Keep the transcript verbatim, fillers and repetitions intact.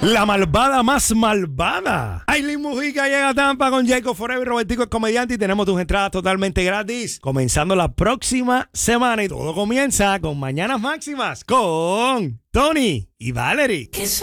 La malvada más malvada. Aileen Mujica llega a Tampa con Jacob Forever, Robertico el comediante, y tenemos tus entradas totalmente gratis. Comenzando la próxima semana y todo comienza con Mañanas Máximas con Tony y Valerie.